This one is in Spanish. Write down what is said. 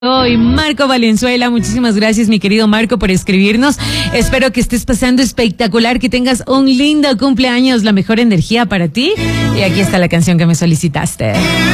Hoy Marco Valenzuela, muchísimas gracias mi querido Marco por escribirnos. Espero que estés pasando espectacular, que tengas un lindo cumpleaños, la mejor energía para ti. Y aquí está la canción que me solicitaste.